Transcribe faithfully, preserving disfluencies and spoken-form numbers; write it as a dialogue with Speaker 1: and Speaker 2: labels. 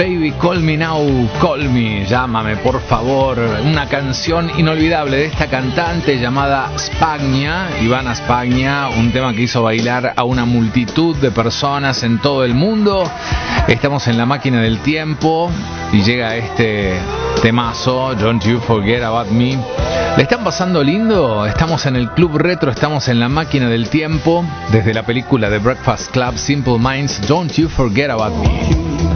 Speaker 1: Baby Call Me Now, Call Me, llámame por favor. Una canción inolvidable de esta cantante llamada Spagna, Ivana Spagna, un tema que hizo bailar a una multitud de personas en todo el mundo. Estamos en la máquina del tiempo y llega este temazo, Don't You Forget About Me. ¿Le están pasando lindo? Estamos en el Club Retro, estamos en la máquina del tiempo, desde la película The Breakfast Club, Simple Minds, Don't You Forget About Me.